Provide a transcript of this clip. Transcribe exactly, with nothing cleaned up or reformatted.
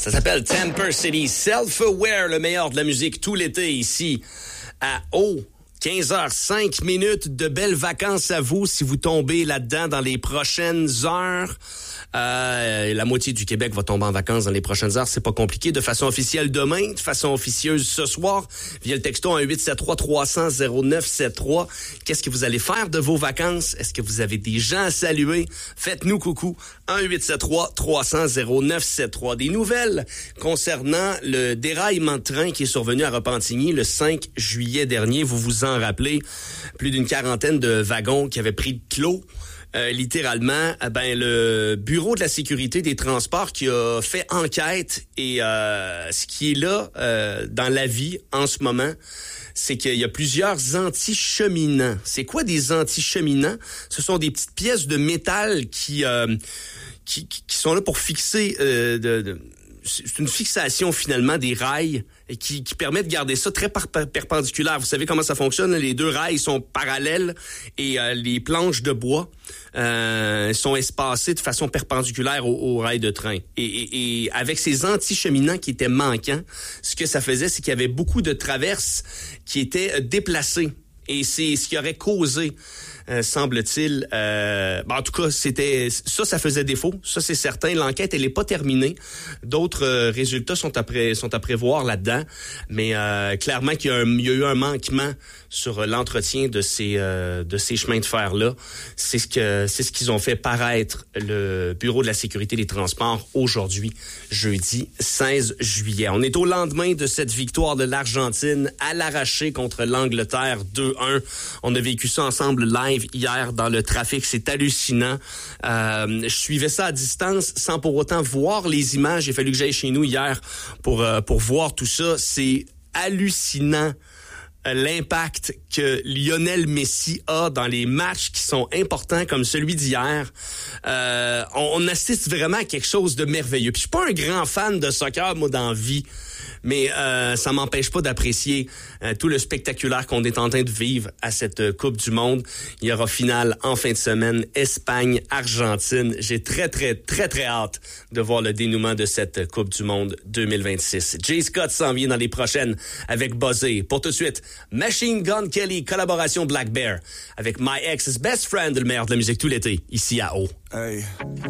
Ça s'appelle Temper City Self-Aware, le meilleur de la musique tout l'été ici à Haut. quinze heures cinq minutes, de belles vacances à vous si vous tombez là-dedans dans les prochaines heures. Euh, la moitié du Québec va tomber en vacances dans les prochaines heures. C'est pas compliqué. De façon officielle demain, de façon officieuse ce soir, via le texto un huit sept trois trois cents zéro neuf sept trois. Qu'est-ce que vous allez faire de vos vacances? Est-ce que vous avez des gens à saluer? Faites-nous coucou. un huit sept trois trois cents zéro neuf sept trois. Des nouvelles concernant le déraillement de train qui est survenu à Repentigny le cinq juillet dernier. Vous vous en rappelez? Plus d'une quarantaine de wagons qui avaient pris de clos. Euh, littéralement, eh ben le Bureau de la sécurité des transports qui a fait enquête et euh, ce qui est là euh, dans la vie en ce moment, c'est qu'il y a plusieurs anticheminants. C'est quoi des anticheminants? Ce sont des petites pièces de métal qui euh, qui, qui sont là pour fixer euh, de, de c'est une fixation finalement des rails et qui, qui permet de garder ça très par- perpendiculaire. Vous savez comment ça fonctionne? Les deux rails sont parallèles et euh, les planches de bois euh, sont espacées de façon perpendiculaire aux, aux rails de train. Et, et, et avec ces anticheminants qui étaient manquants, ce que ça faisait, c'est qu'il y avait beaucoup de traverses qui étaient déplacées. Et c'est ce qui aurait causé, euh, semble-t-il, euh, ben en tout cas, c'était ça, ça faisait défaut. Ça, c'est certain. L'enquête, elle n'est pas terminée. D'autres euh, résultats sont à, pré- sont à prévoir là-dedans. Mais euh, clairement qu'il y a, un, il y a eu un manquement sur l'entretien de ces euh, de ces chemins de fer-là. C'est ce que c'est ce qu'ils ont fait paraître le Bureau de la sécurité des transports aujourd'hui, jeudi seize juillet. On est au lendemain de cette victoire de l'Argentine à l'arraché contre l'Angleterre deux un. On a vécu ça ensemble live hier dans le trafic. C'est hallucinant. Euh, je suivais ça à distance sans pour autant voir les images. Il a fallu que j'aille chez nous hier pour euh, pour voir tout ça. C'est hallucinant l'impact que Lionel Messi a dans les matchs qui sont importants comme celui d'hier. Euh, on, on assiste vraiment à quelque chose de merveilleux. Puis je suis pas un grand fan de soccer, moi, dans la vie. Mais euh, ça m'empêche pas d'apprécier euh, tout le spectaculaire qu'on est en train de vivre à cette Coupe du Monde. Il y aura finale en fin de semaine, Espagne-Argentine. J'ai très, très, très, très hâte de voir le dénouement de cette Coupe du Monde deux mille vingt-six. Jay Scott s'en vient dans les prochaines avec Buzzé. Pour tout de suite, Machine Gun Kelly, collaboration Black Bear avec My Ex's Best Friend, le meilleur de la musique tout l'été, ici à Haut. Hey.